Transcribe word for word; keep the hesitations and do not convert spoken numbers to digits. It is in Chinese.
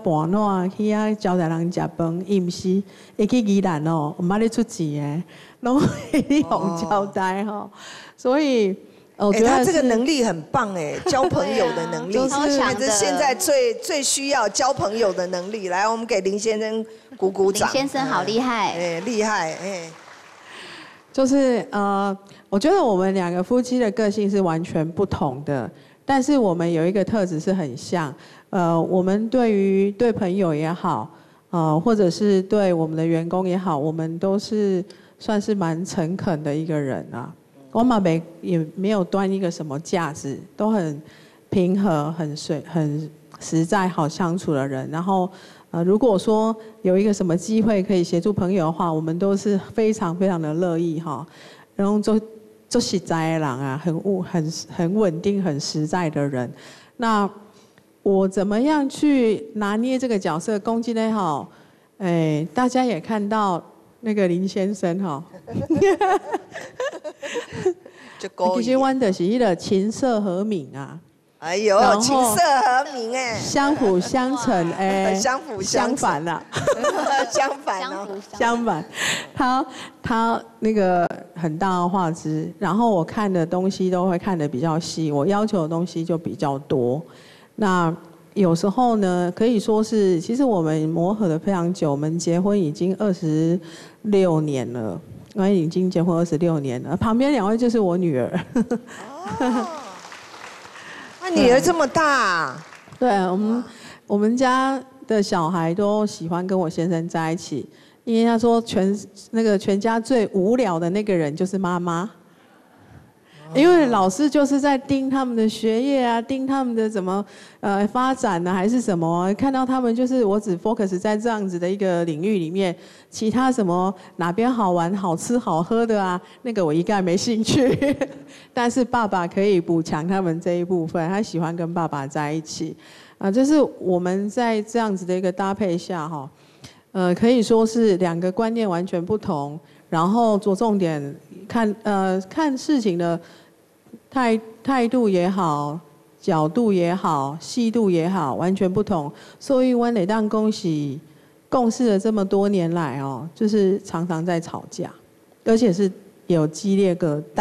搬烂，去遐招待人食饭，伊毋是会去宜兰哦，毋捌咧出钱诶，拢会你互招待吼，所以。我觉得、 欸、他这个能力很棒哎，交朋友的能力， 超强的。 现在最最需要交朋友的能力。来，我们给林先生鼓鼓掌。 林先生好厉害， 哎、欸，厉害哎、欸。 就是呃，我觉得我们两个夫妻的个性是完全不同的，但是我们有一个特质是很像。呃，我们对于对朋友也好，呃，或者是对我们的员工也好，我们都是算是蛮诚恳的一个人啊。我嘛没也没有端一个什么架子，都很平和、很水、很实在、好相处的人。然后，呃，如果说有一个什么机会可以协助朋友的话，我们都是非常非常的乐意哈。然后做做实在的人啊，很务、很很稳定、很实在的人。那我怎么样去拿捏这个角色？攻击呢？哈，哎，大家也看到。那个林先生哈，其实阮就是迄个琴瑟和鸣啊。 哎呦，琴瑟和鸣哎， 相辅相成哎， 相辅相反啦， 相反哦， 相反。他他那个很大的画质，然后我看的东西都会看得比较细，我要求的东西就比较多。那有时候呢，可以说是，其实我们磨合的非常久，我们结婚已经二十六年了，我们已经结婚二十六年了。旁边两位就是我女儿。 哦，那女儿这么大？ 对，我们我们家的小孩都喜欢跟我先生在一起，因为他说全那个全家最无聊的那个人就是妈妈。因为老师就是在盯他们的学业啊，盯他们的怎么呃发展呢、啊，还是什么？看到他们就是我只 focus 在这样子的一个领域里面，其他什么哪边好玩、好吃、好喝的啊，那个我一概没兴趣。但是爸爸可以补强他们这一部分，他喜欢跟爸爸在一起啊，就是我们在这样子的一个搭配下哈，呃，可以说是两个观念完全不同，然后着重点看呃看事情的。态态度也好，角度也好，细度也好，完全不同。所以，阮得当恭喜共事了这么多年来哦，就是常常在吵架，而且是有激烈个。